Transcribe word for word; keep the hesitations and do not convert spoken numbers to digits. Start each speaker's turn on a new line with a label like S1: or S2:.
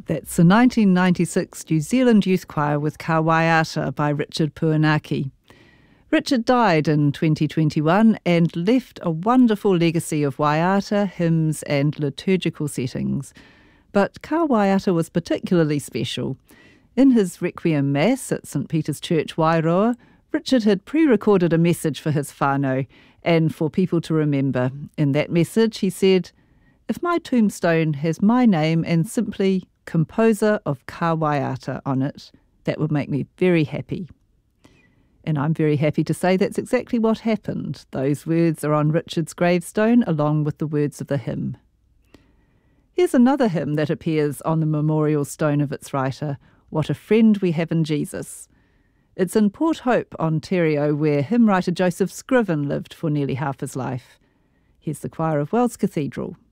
S1: That's the nineteen ninety-six New Zealand Youth Choir with Ka Waiata by Richard Puanaki. Richard died in twenty twenty-one and left a wonderful legacy of waiata, hymns and liturgical settings. But Ka Waiata was particularly special. In his Requiem Mass at St Peter's Church, Wairoa, Richard had pre-recorded a message for his whānau and for people to remember. In that message he said, "If my tombstone has my name and simply Composer of Ka Waiata on it, that would make me very happy." And I'm very happy to say that's exactly what happened. Those words are on Richard's gravestone along with the words of the hymn. Here's another hymn that appears on the memorial stone of its writer, What a Friend We Have in Jesus. It's in Port Hope, Ontario, where hymn writer Joseph Scriven lived for nearly half his life. Here's the choir of Wells Cathedral.